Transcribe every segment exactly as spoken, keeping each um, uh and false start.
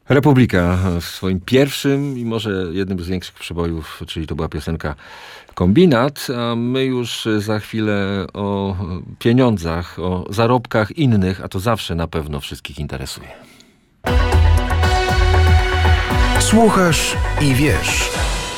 Republika w swoim pierwszym i może jednym z większych przebojów, czyli to była piosenka Kombinat, a my już za chwilę o pieniądzach, o zarobkach innych, a to zawsze na pewno wszystkich interesuje. Słuchasz i wiesz.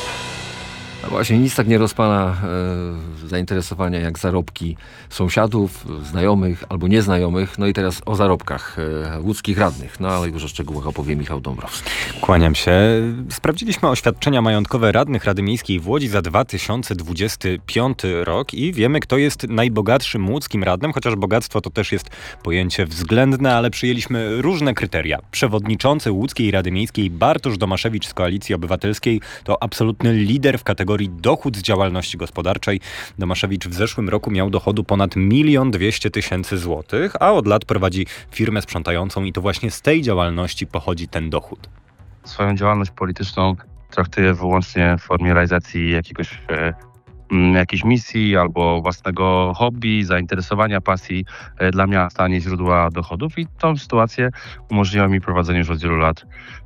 A właśnie nic tak nie rozpala e, zainteresowania jak zarobki sąsiadów, znajomych albo nieznajomych. No i teraz o zarobkach e, łódzkich radnych. No ale już o szczegółach opowie Michał Dąbrowski. Kłaniam się. Sprawdziliśmy oświadczenia majątkowe radnych Rady Miejskiej w Łodzi za dwa tysiące dwudziesty piąty rok i wiemy, kto jest najbogatszym łódzkim radnym, chociaż bogactwo to też jest pojęcie względne, ale przyjęliśmy różne kryteria. Przewodniczący Łódzkiej Rady Miejskiej Bartosz Domaszewicz z Koalicji Obywatelskiej to absolutny lider w kategorii dochód z działalności gospodarczej. Domaszewicz w zeszłym roku miał dochodu ponad milion dwieście tysięcy złotych, a od lat prowadzi firmę sprzątającą i to właśnie z tej działalności pochodzi ten dochód. Swoją działalność polityczną traktuję wyłącznie w formie realizacji jakiegoś, e, m, jakiejś misji albo własnego hobby, zainteresowania, pasji e, dla miasta, a nie źródła dochodów i tą sytuację umożliwia mi prowadzenie już od wielu lat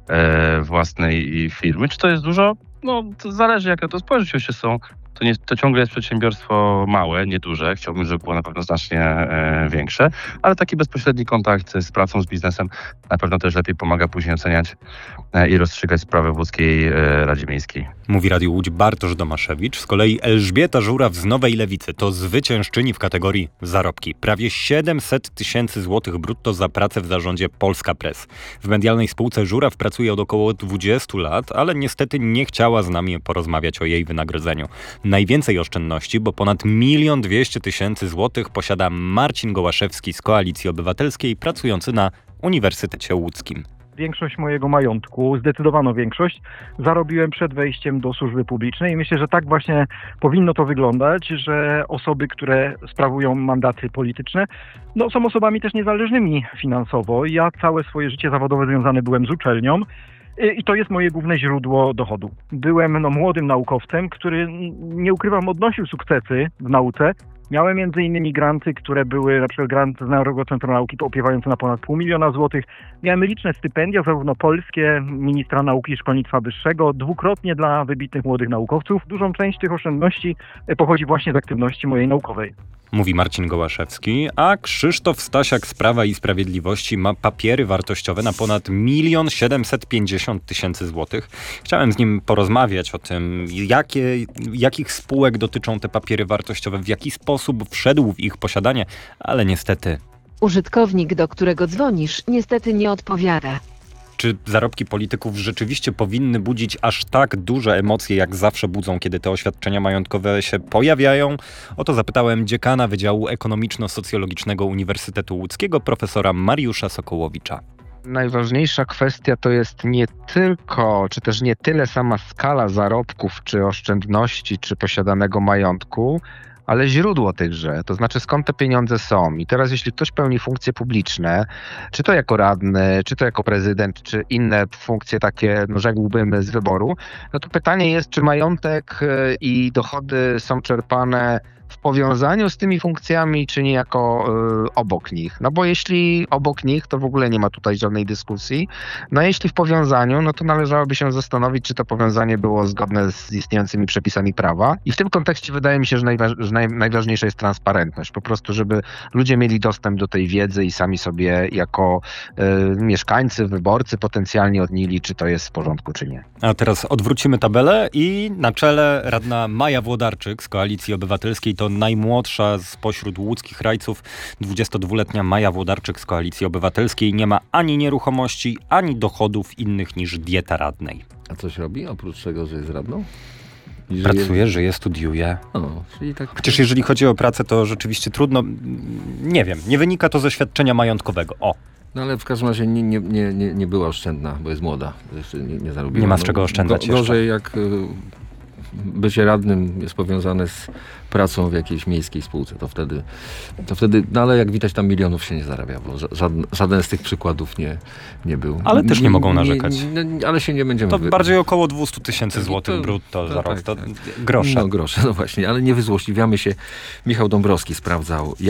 e, własnej firmy. Czy to jest dużo? No, to zależy jaka to spojrzeć. Oczywiście są, to, nie, to ciągle jest przedsiębiorstwo małe, nieduże. Chciałbym, żeby było na pewno znacznie e, większe, ale taki bezpośredni kontakt z pracą, z biznesem na pewno też lepiej pomaga później oceniać e, i rozstrzygać sprawę w Łódzkiej e, Radzie Miejskiej. Mówi Radiu Łódź Bartosz Domaszewicz. Z kolei Elżbieta Żuraw z Nowej Lewicy to zwyciężczyni w kategorii zarobki. Prawie siedemset tysięcy złotych brutto za pracę w zarządzie Polska Press. W medialnej spółce Żuraw pracuje od około dwudziestu lat, ale niestety nie chciała z nami porozmawiać o jej wynagrodzeniu. Najwięcej oszczędności, bo ponad milion dwieście tysięcy złotych posiada Marcin Gołaszewski z Koalicji Obywatelskiej, pracujący na Uniwersytecie Łódzkim. Większość mojego majątku, zdecydowaną większość, zarobiłem przed wejściem do służby publicznej i myślę, że tak właśnie powinno to wyglądać, że osoby, które sprawują mandaty polityczne, no, są osobami też niezależnymi finansowo. Ja całe swoje życie zawodowe związany byłem z uczelnią i to jest moje główne źródło dochodu. Byłem no, młodym naukowcem, który, nie ukrywam, odnosił sukcesy w nauce. Miałem między innymi granty, które były, na przykład grant z Narodowego Centrum Nauki opiewający na ponad pół miliona złotych. Miałem liczne stypendia, zarówno polskie, ministra nauki i szkolnictwa wyższego, dwukrotnie dla wybitnych młodych naukowców. Dużą część tych oszczędności pochodzi właśnie z aktywności mojej naukowej. Mówi Marcin Gołaszewski, a Krzysztof Stasiak z Prawa i Sprawiedliwości ma papiery wartościowe na ponad milion siedemset pięćdziesiąt tysięcy złotych. Chciałem z nim porozmawiać o tym, jakie, jakich spółek dotyczą te papiery wartościowe, w jaki sposób wszedł w ich posiadanie, ale niestety... Użytkownik, do którego dzwonisz, niestety nie odpowiada. Czy zarobki polityków rzeczywiście powinny budzić aż tak duże emocje, jak zawsze budzą, kiedy te oświadczenia majątkowe się pojawiają? O to zapytałem dziekana Wydziału Ekonomiczno-Socjologicznego Uniwersytetu Łódzkiego, profesora Mariusza Sokołowicza. Najważniejsza kwestia to jest nie tylko, czy też nie tyle sama skala zarobków, czy oszczędności, czy posiadanego majątku, ale źródło tychże, to znaczy skąd te pieniądze są. I teraz jeśli ktoś pełni funkcje publiczne, czy to jako radny, czy to jako prezydent, czy inne funkcje takie, no rzekłbym, z wyboru, no to pytanie jest, czy majątek i dochody są czerpane w powiązaniu z tymi funkcjami, czy niejako y, obok nich. No bo jeśli obok nich, to w ogóle nie ma tutaj żadnej dyskusji. No a jeśli w powiązaniu, no to należałoby się zastanowić, czy to powiązanie było zgodne z istniejącymi przepisami prawa. I w tym kontekście wydaje mi się, że, najwa- że naj- najważniejsza jest transparentność. Po prostu, żeby ludzie mieli dostęp do tej wiedzy i sami sobie jako y, mieszkańcy, wyborcy potencjalnie odnili, czy to jest w porządku, czy nie. A teraz odwrócimy tabelę i na czele radna Maja Włodarczyk z Koalicji Obywatelskiej, to najmłodsza spośród łódzkich rajców, dwudziestodwuletnia Maja Włodarczyk z Koalicji Obywatelskiej nie ma ani nieruchomości, ani dochodów innych niż dieta radnej. A coś robi oprócz tego, że jest radną? I żyje... Pracuje, żyje, studiuje. O, czyli tak... Chociaż jeżeli chodzi o pracę, to rzeczywiście trudno, nie wiem, nie wynika to ze świadczenia majątkowego. O. No ale w każdym razie nie, nie, nie, nie, nie była oszczędna, bo jest młoda. Jeszcze nie, nie zarobiła. Nie ma z czego oszczędzać Go, Gorzej jak bycie radnym jest powiązane z pracą w jakiejś miejskiej spółce, to wtedy, to wtedy, no ale jak widać tam milionów się nie zarabia, bo żaden, żaden z tych przykładów nie, nie był. Ale też nie, nie mogą narzekać. Nie, nie, ale się nie będziemy... To wy... bardziej około dwieście tysięcy złotych brutto za rok, to grosze. No grosze, no właśnie, ale nie wyzłośliwiamy się. Michał Dąbrowski sprawdzał,